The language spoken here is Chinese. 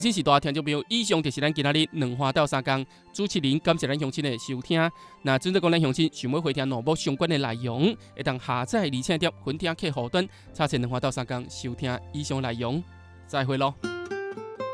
真是大听众朋友，以上就是咱今仔日两花到三工主持人，感谢咱乡亲的收听。那准则讲咱乡亲想要回听节目相关的内容，会当下载而且点分听客户端，查询两花到三工收听以上内容。再会咯。